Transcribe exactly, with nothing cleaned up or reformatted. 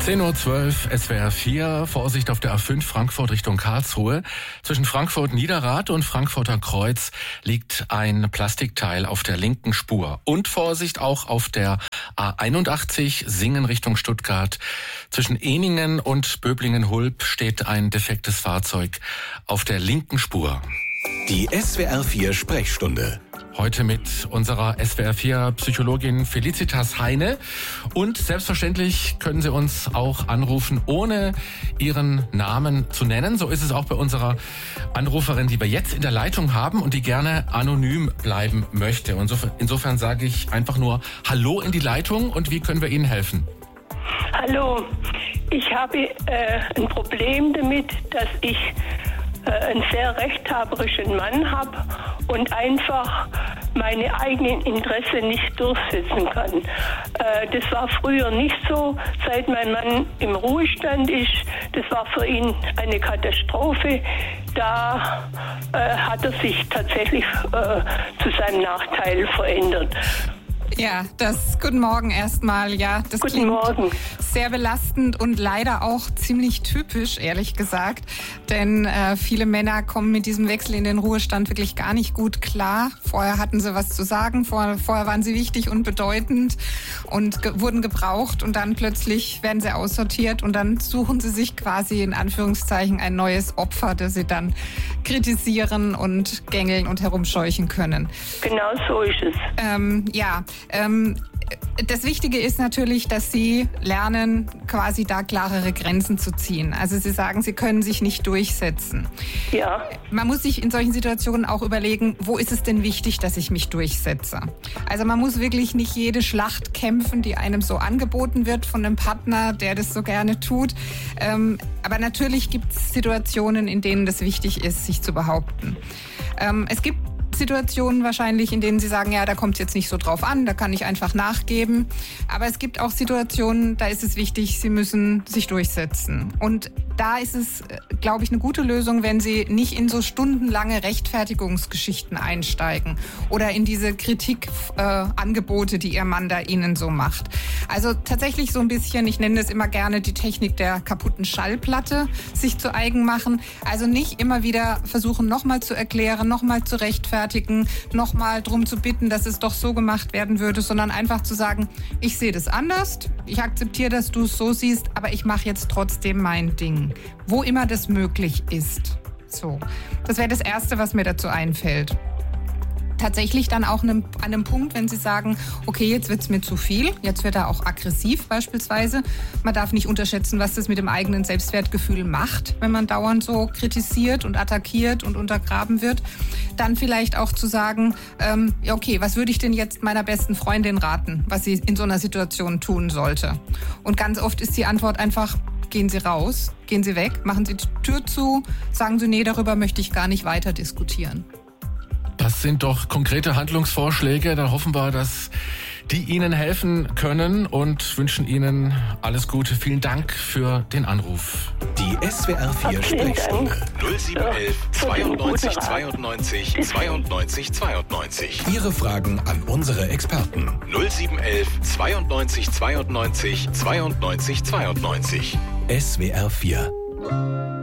zehn Uhr zwölf, S W R vier, Vorsicht auf der A fünf Frankfurt Richtung Karlsruhe. Zwischen Frankfurt-Niederrad und Frankfurter Kreuz liegt ein Plastikteil auf der linken Spur. Und Vorsicht auch auf der A einundachtzig Singen Richtung Stuttgart. Zwischen Ehningen und Böblingen-Hulb steht ein defektes Fahrzeug auf der linken Spur. Die S W R vier Sprechstunde. Heute mit unserer S W R vier Psychologin Felicitas Heine. Und selbstverständlich können Sie uns auch anrufen, ohne Ihren Namen zu nennen. So ist es auch bei unserer Anruferin, die wir jetzt in der Leitung haben und die gerne anonym bleiben möchte. Und insofern, insofern sage ich einfach nur Hallo in die Leitung und wie können wir Ihnen helfen? Hallo, ich habe äh, ein Problem damit, dass ich einen sehr rechthaberischen Mann habe und einfach meine eigenen Interessen nicht durchsetzen kann. Das war früher nicht so, seit mein Mann im Ruhestand ist. Das war für ihn eine Katastrophe. Da äh, hat er sich tatsächlich äh, zu seinem Nachteil verändert. Ja, das, guten Morgen erstmal, ja, das Guten klingt Morgen. Sehr belastend und leider auch ziemlich typisch, ehrlich gesagt, denn äh, viele Männer kommen mit diesem Wechsel in den Ruhestand wirklich gar nicht gut klar. Vorher hatten sie was zu sagen, vorher, vorher waren sie wichtig und bedeutend und ge- wurden gebraucht und dann plötzlich werden sie aussortiert und dann suchen sie sich quasi in Anführungszeichen ein neues Opfer, das sie dann kritisieren und gängeln und herumscheuchen können. Genau so ist es. Ähm, ja, Ähm, das Wichtige ist natürlich, dass Sie lernen, quasi da klarere Grenzen zu ziehen. Also Sie sagen, Sie können sich nicht durchsetzen. Ja. Man muss sich in solchen Situationen auch überlegen, wo ist es denn wichtig, dass ich mich durchsetze? Also man muss wirklich nicht jede Schlacht kämpfen, die einem so angeboten wird von einem Partner, der das so gerne tut. Ähm, aber natürlich gibt es Situationen, in denen das wichtig ist, sich zu behaupten. Ähm, es gibt Situationen wahrscheinlich, in denen Sie sagen, ja, da kommt es jetzt nicht so drauf an, da kann ich einfach nachgeben. Aber es gibt auch Situationen, da ist es wichtig, Sie müssen sich durchsetzen. Und da ist es, glaube ich, eine gute Lösung, wenn Sie nicht in so stundenlange Rechtfertigungsgeschichten einsteigen oder in diese Kritikangebote, äh, die Ihr Mann da Ihnen so macht. Also tatsächlich so ein bisschen, ich nenne das immer gerne die Technik der kaputten Schallplatte, sich zu eigen machen. Also nicht immer wieder versuchen, nochmal zu erklären, nochmal zu rechtfertigen, nochmal drum zu bitten, dass es doch so gemacht werden würde, sondern einfach zu sagen, ich sehe das anders, ich akzeptiere, dass du es so siehst, aber ich mache jetzt trotzdem mein Ding, wo immer das möglich ist. So, das wäre das Erste, was mir dazu einfällt. Tatsächlich dann auch an einem Punkt, wenn Sie sagen, okay, jetzt wird es mir zu viel, jetzt wird er auch aggressiv beispielsweise. Man darf nicht unterschätzen, was das mit dem eigenen Selbstwertgefühl macht, wenn man dauernd so kritisiert und attackiert und untergraben wird. Dann vielleicht auch zu sagen, ähm, ja okay, was würde ich denn jetzt meiner besten Freundin raten, was sie in so einer Situation tun sollte? Und ganz oft ist die Antwort einfach, gehen Sie raus, gehen Sie weg, machen Sie die Tür zu, sagen Sie, nee, darüber möchte ich gar nicht weiter diskutieren. Das sind doch konkrete Handlungsvorschläge. Dann hoffen wir, dass die Ihnen helfen können und wünschen Ihnen alles Gute. Vielen Dank für den Anruf. Die S W R vier Sprechstunde. null sieben eins eins zweiundneunzig zweiundneunzig zweiundneunzig zweiundneunzig. Ihre Fragen an unsere Experten. null sieben eins eins zweiundneunzig zweiundneunzig zweiundneunzig zweiundneunzig. S W R vier.